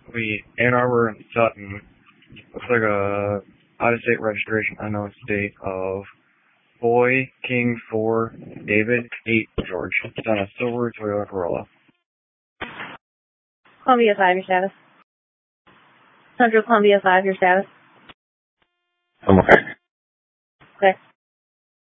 We Ann Arbor and Sutton. Looks like a out-of-state registration, unknown state of Boy King 4 David 8 George. It's on a silver Toyota Corolla. Columbia 5, your status. Central Columbia 5, your status. I'm okay. Okay.